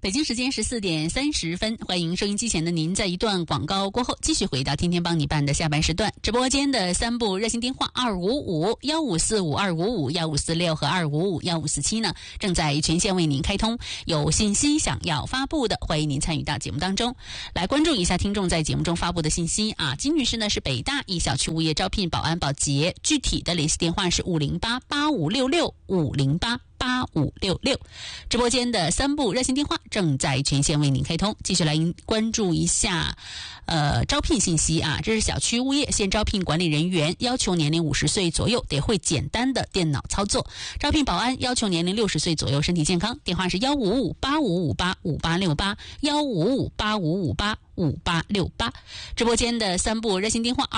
北京时间14:30，欢迎收音机前的您，在一段广告过后继续回到天天帮你办的下半时段。直播间的3部热线电话255-1545-255-1546和255-1547呢，正在全线为您开通。有信息想要发布的，欢迎您参与到节目当中来关注一下听众在节目中发布的信息啊。金女士呢是北大一小区物业招聘保安保洁，具体的联系电话是508-8566-508-8566。直播间的3部热线电话正在全线为您开通，继续来关注一下招聘信息啊。这是小区物业现招聘管理人员，要求年龄50岁左右，得会简单的电脑操作。招聘保安要求年龄60岁左右，身体健康。电话是155-8558-5868，155-8558-5868。直播间的3部热线电话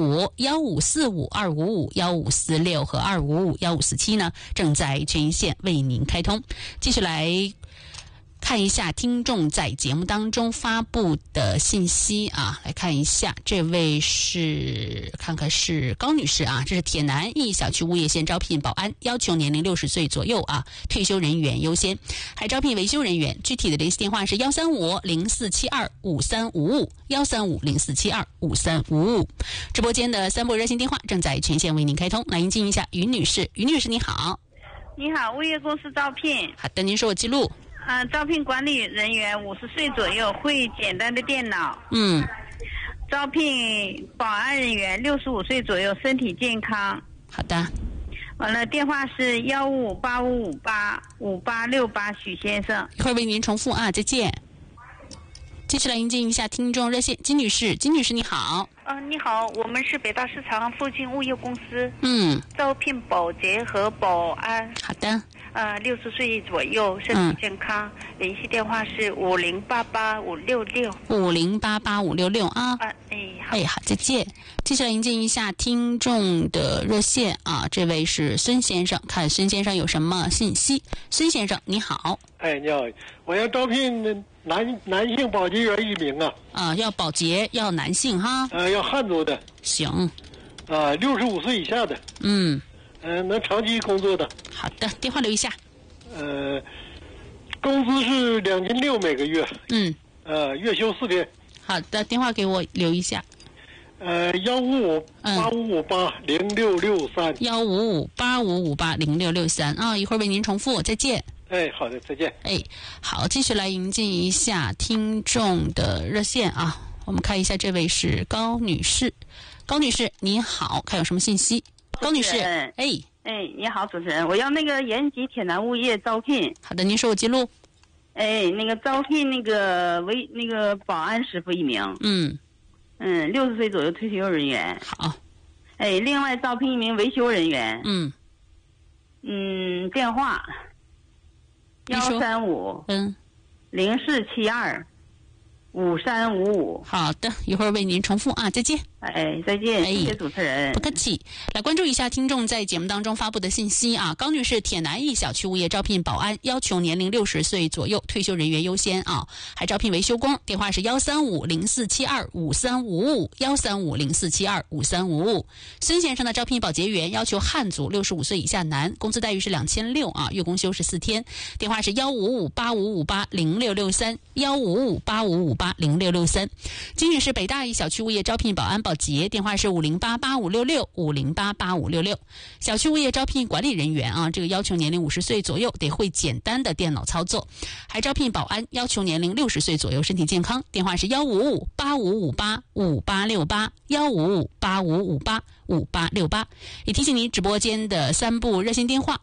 255-1545-255-1546和255-1547呢，正在全线为您开通。继续来看一下听众在节目当中发布的信息啊，来看一下，这位是高女士啊，这是铁南一小区物业县招聘保安，要求年龄60岁左右啊，退休人员优先，还招聘维修人员。具体的联系电话是135-0472-5355，135-0472-5355。直播间的3部热线电话正在全线为您开通，来迎接一下于女士。于女士你好。 你好，物业公司招聘。 好的，您说我记录。 招聘管理人员50岁左右，会简单的电脑。招聘保安人员65岁左右，身体健康。 好的。 完了，电话是155-8558-5868，许先生。 一会儿为您重复啊，再见。继续来迎接一下听众热线，金女士。金女士你好。 你好，我们是北大市场附近物业公司。招聘保洁和保安。 好的。 60岁左右，身体健康。联系电话是5088566。 5088566啊。好，再见。接下来迎接一下听众的热线啊，这位是孙先生，看孙先生有什么信息。孙先生你好。 你好，我要招聘男性保洁员1名啊。 要保洁，要男性哈。 要汉族的。 行。 65岁以下的。能长期工作的。 好的，电话留一下。 工资是2600每个月。月休4天。 好的，电话给我留一下。 155-8558-0663。 155-8558-0663啊，一会儿为您重复，再见。 好的，再见。 好，继续来迎接一下听众的热线啊。我们看一下，这位是高女士。高女士你好，看有什么信息？高女士。 你好，主持人，我要那个延吉铁南物业招聘。 好的，您说我记录。 那个招聘那个保安师傅1名。60岁左右退休人员。 好。 另外招聘1名维修人员。电话135-0472-5355。 好的，一会儿为您重复啊，再见。 再见，谢谢主持人。 不客气。来关注一下听众在节目当中发布的信息啊。高女士，铁南一小区物业招聘保安，要求年龄60岁左右，退休人员优先啊。还招聘维修工，电话是135-0472-5355，135-0472-5355。孙先生的招聘保洁员，要求汉族，65岁以下男，工资待遇是2600啊，月工休14天。电话是155-8558-0663，155-8558-0663。金女士，北大一小区物业招聘保安保洁，电话是508-8566-508-8566。小区物业招聘管理人员啊，这个要求年龄50岁左右，得会简单的电脑操作。还招聘保安，要求年龄60岁左右，身体健康。电话是155-8558-5868，155-8558-5868。也提醒您，直播间的3部热线电话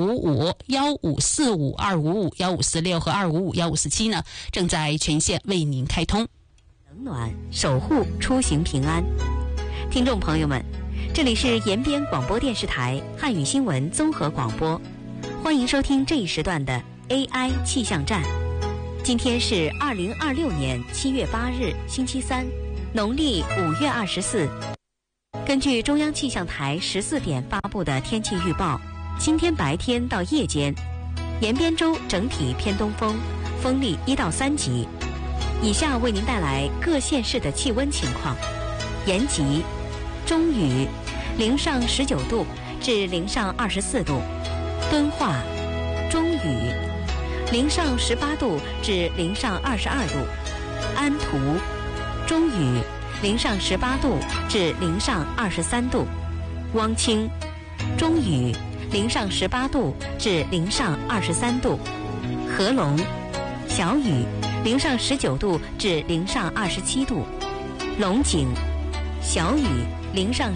255-1545-255-1546和255-1547呢，正在全线为您开通。 冷暖守护出行平安。听众朋友们，这里是延边广播电视台汉语新闻综合广播，欢迎收听这一时段的 AI 气象站。今天是2026年7月8日星期三，农历5月24。根据中央气象台14点发布的天气预报，今天白天到夜间，延边州整体偏东风，风力1到3级。以下为您带来各县市的气温情况：延吉中雨，零上19度至零上24度；敦化中雨， 零上18度至零上22度；安图、中雨，零上18度至零上23度；汪清、中雨，零上18度至零上23度；合龙、小雨，零上19度至零上27度；龙井、小雨，零上